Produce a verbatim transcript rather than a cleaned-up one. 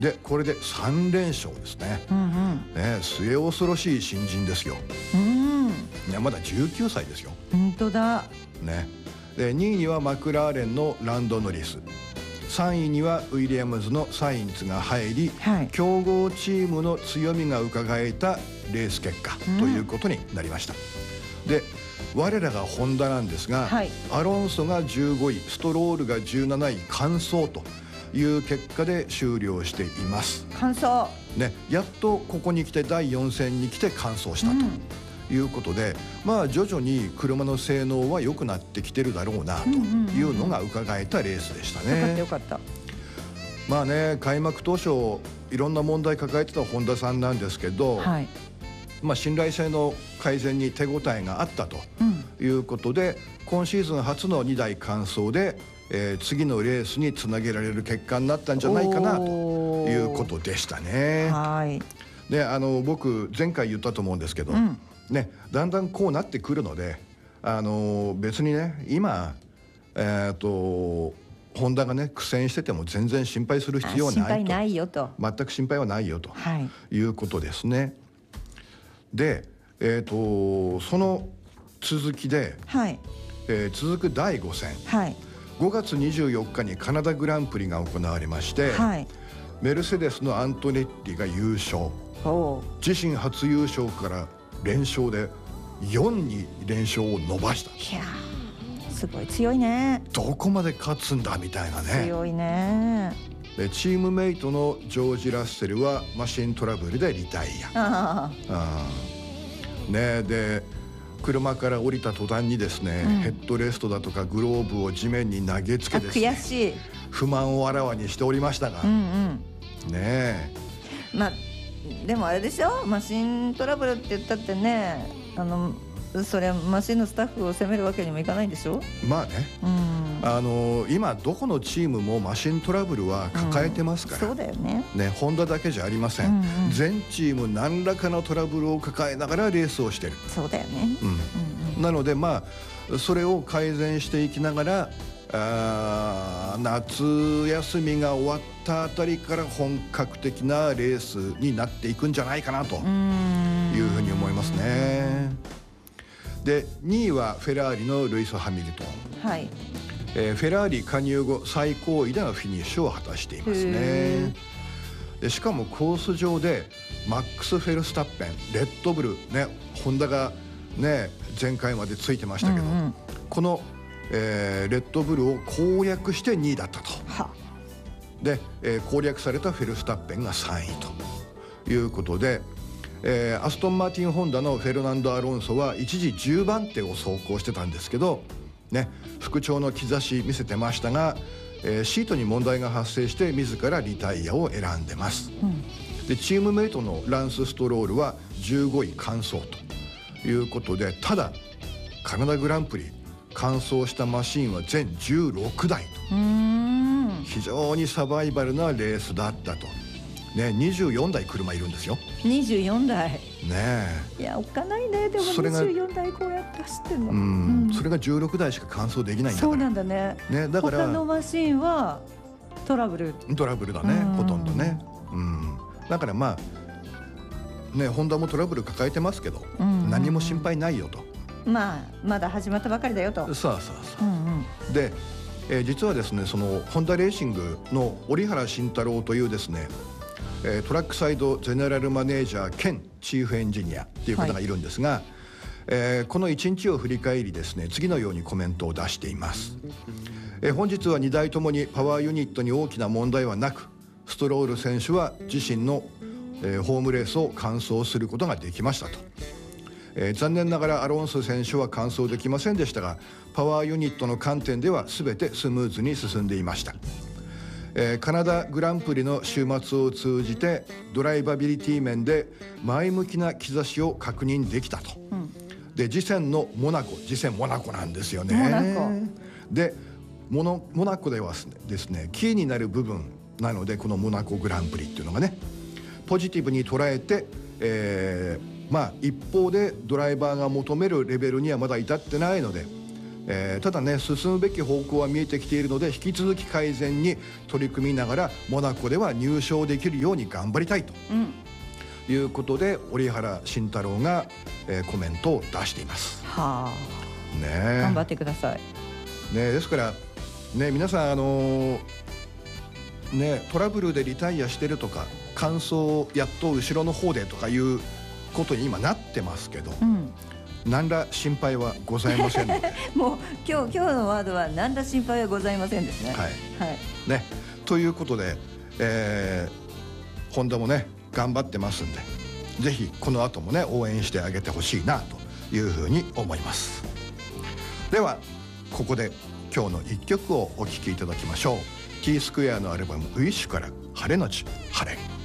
でこれでさん連勝ですね。 うんうんね、末恐ろしい新人ですよ。 うんね、まだじゅうきゅうさいですよ。 本当だ。 ね、でにいにはマクラーレンのランド・ノリス、さんいにはウィリアムズのサインズが入り、 はい、 強豪チームの強みがうかがえたレース結果ということになりました。うん、で我らがホンダなんですが、はい、アロンソがじゅうごい、ストロールがじゅうなない、完走という結果で終了しています。 完走、 ね、やっとここに来てだいよん戦に来て完走したと。うんいうことで、まあ徐々に車の性能は良くなってきてるだろうなというのが伺えたレースでしたね。 よかったよかった。 まあね、開幕当初いろんな問題抱えてたホンダさんなんですけど、はい、まあ信頼性の改善に手応えがあったということで、うん、今シーズン初のにだい完走で、えー、次のレースにつなげられる結果になったんじゃないかなということでしたね。はい、であの僕前回言ったと思うんですけど、うんね、だんだんこうなってくるので、あのー、別にね今、えー、とホンダがね苦戦してても全然心配する必要はないと。 心配ないよと。 全く心配はないよと、はい、いうことですね。で、えー、とその続きで、はいえー、続くだいご戦、はい、ごがつにじゅうよっかにカナダグランプリが行われまして、はい、メルセデスのアントネッリが優勝。自身初優勝から連勝でよんに連勝を伸ばした。 いやすごい強いね。 どこまで勝つんだみたいなね。 強いね。 でチームメイトのジョージ・ラッセルはマシントラブルでリタイア。ああね、で車から降りた途端にですね、うん、ヘッドレストだとかグローブを地面に投げつけですね、 悔しい不満をあらわにしておりましたが、うんうん、ねえまあでもあれでしょ、マシントラブルって言ったってね、あのそれマシンのスタッフを責めるわけにもいかないんでしょ。 まあね、うん、あの今どこのチームもマシントラブルは抱えてますから、 うん、そうだよね。 ね、ホンダだけじゃありません、うんうん、全チーム何らかのトラブルを抱えながらレースをしてる。 そうだよね、うんうんうん、なのでまあそれを改善していきながら、あ夏休みが終わったあたりから本格的なレースになっていくんじゃないかなというふうに思いますね。でにいはフェラーリのルイス・ハミルトン、はいえー、フェラーリ加入後最高位でのフィニッシュを果たしていますね。でしかもコース上でマックス・フェルスタッペン、レッドブルね、ホンダがね前回までついてましたけど、うんうん、このえー、レッドブルを攻略してにいだったと。で、えー、攻略されたフェルスタッペンがさんいということで、えー、アストンマーティンホンダのフェルナンド・アロンソは一時じゅうばんてを走行してたんですけど、ね、復調の兆し見せてましたが、えー、シートに問題が発生して自らリタイアを選んでます、うん、でチームメイトのランス・ストロールはじゅうごい完走ということで、ただカナダグランプリ完走したマシンは全じゅうろくだいと、うーん非常にサバイバルなレースだったと、ね、にじゅうよんだい車いるんですよ。 にじゅうよんだいねえ、いやおっかないね。でもにじゅうよんだいこうやって走ってんの、 うん、うん、それがじゅうろくだいしか完走できないんだから。 そうなんだね。 ね、だから他のマシンはトラブルトラブルだね、ほとんどね、うん、だからまあね、ホンダもトラブル抱えてますけど、うんうんうん、何も心配ないよと、 まあまだ始まったばかりだよと。 そうそうそう、うんうん、で、えー、実はですね、そのホンダレーシングの折原慎太郎というですね、えー、トラックサイドゼネラルマネージャー兼チーフエンジニアっていう方がいるんですが、はい、えー、このいちにちを振り返りですね、次のようにコメントを出しています。えー、本日はにだいともにパワーユニットに大きな問題はなく、ストロール選手は自身の、えー、ホームレースを完走することができましたと。えー、残念ながらアロンソ選手は完走できませんでしたが、パワーユニットの観点では全てスムーズに進んでいました。えー、カナダグランプリの週末を通じてドライバビリティ面で前向きな兆しを確認できたと、うん、で次戦のモナコ、次戦モナコなんですよね。 モナコでモノモナコではですね、キーになる部分なので、このモナコグランプリっていうのがね、ポジティブに捉えて、えーまあ、一方でドライバーが求めるレベルにはまだ至ってないので、 えー、ただね進むべき方向は見えてきているので引き続き改善に取り組みながらモナコでは入賞できるように頑張りたいということで、うん、折原慎太郎が、えー、コメントを出しています。 はあ、ね、頑張ってください。 ね、ですからね皆さんあのー、ねトラブルでリタイアしてるとか完走やっと後ろの方でとかいうことに今なってますけど、うん、何ら心配はございませんのでもう今日今日のワードは何ら心配はございませんですね。 はい、はい、ねということで、えー、ホンダもね頑張ってますんでぜひこの後もね応援してあげてほしいなというふうに思います。ではここで今日のいっきょくをお聴きいただきましょう。 T スクエアのアルバム「ウィッシュ」から「晴れのち晴れ」。